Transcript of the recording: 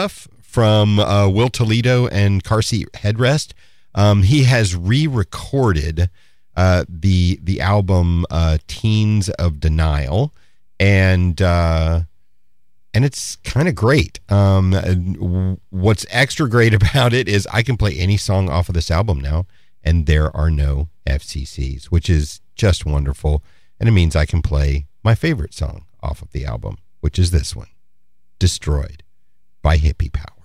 stuff from Will Toledo and Car Seat Headrest. He has re-recorded the album Teens of Denial, and it's kind of great. What's extra great about it is I can play any song off of this album now, and there are no FCCs, which is just wonderful. And it means I can play my favorite song off of the album, which is this one, Destroyed by Hippie Power.